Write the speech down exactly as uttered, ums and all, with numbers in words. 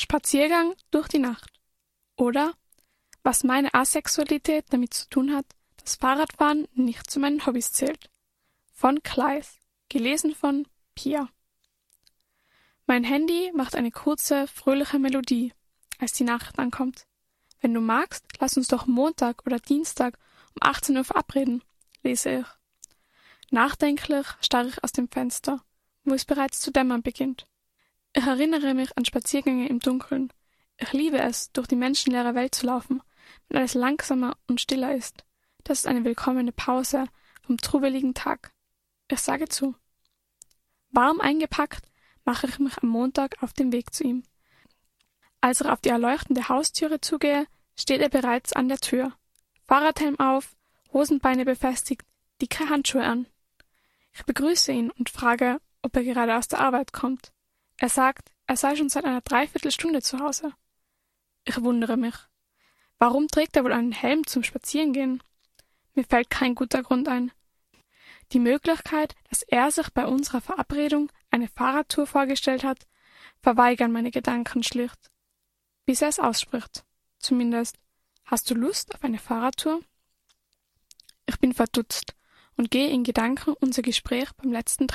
Spaziergang durch die Nacht. Oder was meine Asexualität damit zu tun hat, dass Fahrradfahren nicht zu meinen Hobbys zählt. Von Kleis. Gelesen von Pia. Mein Handy macht eine kurze, fröhliche Melodie, als die Nachricht ankommt. Wenn du magst, lass uns doch Montag oder Dienstag um achtzehn Uhr verabreden, lese ich. Nachdenklich starre ich aus dem Fenster, wo es bereits zu dämmern beginnt. Ich erinnere mich an Spaziergänge im Dunkeln. Ich liebe es, durch die menschenleere Welt zu laufen, wenn alles langsamer und stiller ist. Das ist eine willkommene Pause vom trubeligen Tag. Ich sage zu. Warm eingepackt mache ich mich am Montag auf den Weg zu ihm. Als ich auf die erleuchtende Haustüre zugehe, steht er bereits an der Tür. Fahrradhelm auf, Hosenbeine befestigt, dicke Handschuhe an. Ich begrüße ihn und frage, ob er gerade aus der Arbeit kommt. Er sagt, er sei schon seit einer Dreiviertelstunde zu Hause. Ich wundere mich. Warum trägt er wohl einen Helm zum Spazierengehen? Mir fällt kein guter Grund ein. Die Möglichkeit, dass er sich bei unserer Verabredung eine Fahrradtour vorgestellt hat, verweigern meine Gedanken schlicht. Bis er es ausspricht. Zumindest, hast du Lust auf eine Fahrradtour? Ich bin verdutzt und gehe in Gedanken unser Gespräch beim letzten